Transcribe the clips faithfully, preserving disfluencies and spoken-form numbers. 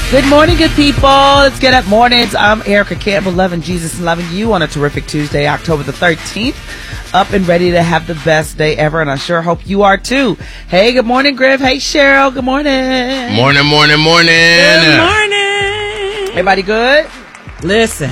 Good morning, good people. Let's get up mornings. I'm Erica Campbell, loving Jesus and loving you on a terrific Tuesday, October the thirteenth. Up and ready to have the best day ever, and I sure hope you are too. Hey, good morning, Griff. Hey, Cheryl. Good morning. Morning, morning, morning. Good morning. Everybody good? Listen.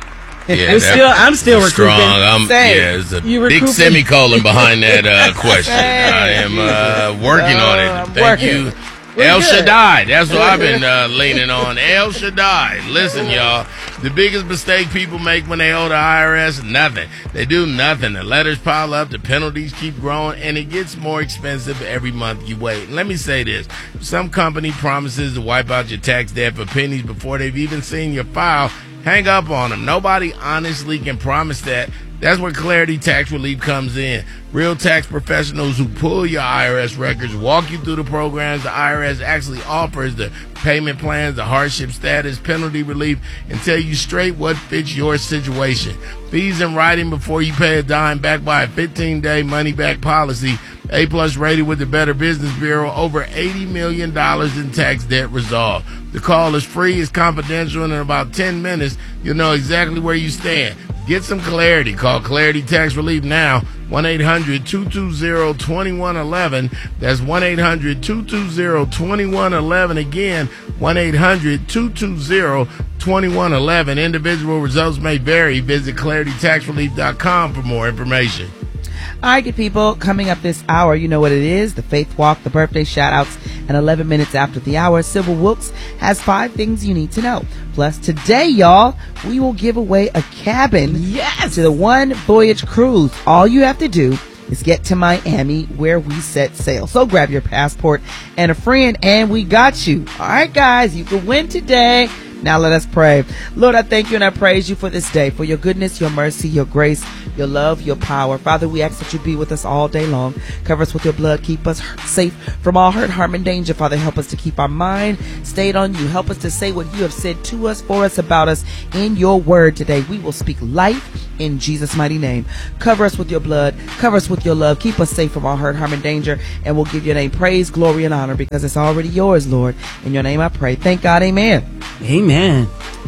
Yeah, We're still, I'm still strong. recouping. I'm, Same. yeah, there's a You big recouping? semicolon behind that uh, question. I am uh, working Oh, on it. I'm Thank working. you. We're El good. Shaddai. That's what I've been uh, leaning on. El Shaddai. Listen, y'all. The biggest mistake people make when they owe the I R S, nothing. They do nothing. The letters pile up, the penalties keep growing, and it gets more expensive every month you wait. And let me say this. Some company promises to wipe out your tax debt for pennies before they've even seen your file. Hang up on them. Nobody honestly can promise that. That's where Clarity Tax Relief comes in. Real tax professionals who pull your I R S records, walk you through the programs the I R S actually offers, the payment plans, the hardship status, penalty relief, and tell you straight what fits your situation. Fees in writing before you pay a dime, backed by a fifteen-day money-back policy. A-plus rated with the Better Business Bureau, over eighty million dollars in tax debt resolved. The call is free, it's confidential, and in about ten minutes, you'll know exactly where you stand. Get some clarity. Call Clarity Tax Relief now, one eight hundred two two zero two one one one. That's one eight hundred two two zero two one one one. Again, one eight hundred two two zero two one one one. Individual results may vary. Visit clarity tax relief dot com for more information. All right, good people. Coming up this hour, you know what it is. The Faith Walk, the birthday shout-outs, and eleven minutes after the hour, Sybil Wilkes has five things you need to know. Plus, today, y'all, we will give away a cabin Yes. to the One Voyage Cruise. All you have to do is get to Miami, where we set sail. So grab your passport and a friend, and we got you. All right, guys, you can win today. Now let us pray. Lord, I thank you and I praise you for this day, for your goodness, your mercy, your grace, your love, your power. Father, we ask that you be with us all day long. Cover us with your blood. Keep us safe from all hurt, harm, and danger. Father, help us to keep our mind stayed on you. Help us to say what you have said to us, for us, about us in your word today. We will speak life in Jesus' mighty name. Cover us with your blood. Cover us with your love. Keep us safe from all hurt, harm, and danger. And we'll give your name praise, glory, and honor, because it's already yours, Lord. In your name I pray. Thank God. Amen. Amen.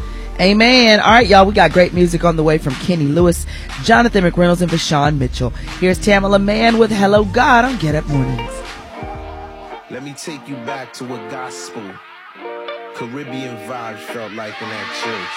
Amen. All right, y'all, we got great music on the way from Kenny Lewis, Jonathan McReynolds, and Vashawn Mitchell. Here's Tamala Mann with Hello God on Get Up Mornings. Let me take you back to what gospel, Caribbean vibes felt like in that church.